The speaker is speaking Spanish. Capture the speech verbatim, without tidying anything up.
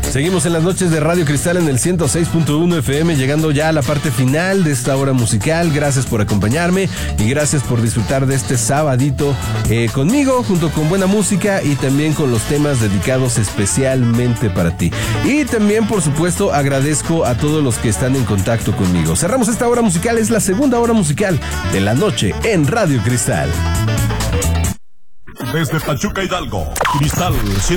Seguimos en las noches de Radio Cristal en el ciento seis punto uno F M, llegando ya a la parte final de esta hora musical. Gracias por acompañarme y gracias por disfrutar de este sabadito eh, conmigo, junto con buena música y también con los temas dedicados especialmente para ti. Y también, por supuesto, agradezco a todos los que están en contacto conmigo. Cerramos esta hora musical, es la segunda hora musical de la noche en Radio Cristal. Desde Pachuca, Hidalgo, Cristal